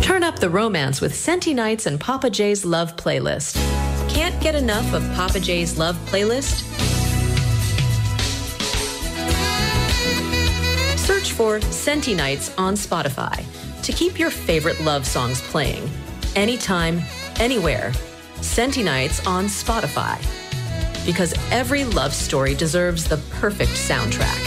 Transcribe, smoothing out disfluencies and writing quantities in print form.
Turn up the romance with Senti Nights and Papa J's Love Playlist. Can't get enough of Papa J's Love Playlist? Search for Senti Nights on Spotify to keep your favorite love songs playing. Anytime, anywhere. Senti Nights on Spotify. Because every love story deserves the perfect soundtrack.